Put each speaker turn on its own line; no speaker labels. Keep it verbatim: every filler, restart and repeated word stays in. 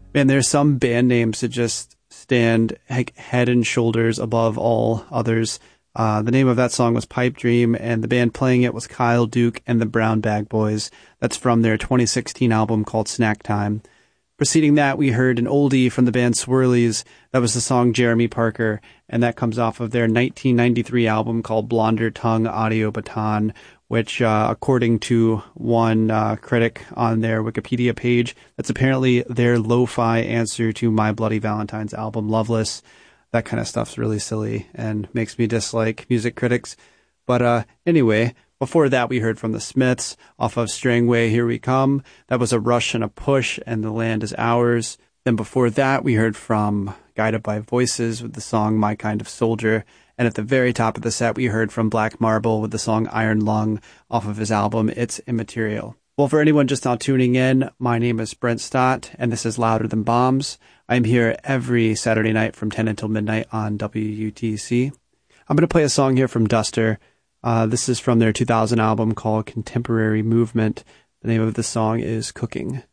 Man, there's some band names that just stand like head and shoulders above all others. Uh, the name of that song was Pipe Dream, and the band playing it was Kyle Duke and the Brown Bag Boys. That's from their twenty sixteen album called Snack Time. Preceding that, we heard an oldie from the band Swirlies. That was the song Jeremy Parker, and that comes off of their nineteen ninety-three album called Blonder Tongue Audio Baton, which, uh, according to one uh, critic on their Wikipedia page, that's apparently their lo-fi answer to My Bloody Valentine's album Loveless. That kind of stuff's really silly and makes me dislike music critics. But uh, anyway, before that we heard from the Smiths off of Strangway, Here We Come. That was a Rush and a Push, and The Land Is Ours. Then before that we heard from Guided by Voices with the song My Kind of Soldier. And at the very top of the set we heard from Black Marble with the song Iron Lung off of his album It's Immaterial. Well, for anyone just now tuning in, my name is Brent Stott, and this is Louder Than Bombs. I'm here every Saturday night from ten until midnight on W U T C. I'm going to play a song here from Duster. Uh, this is from their two thousand album called Contemporary Movement. The name of the song is Cooking.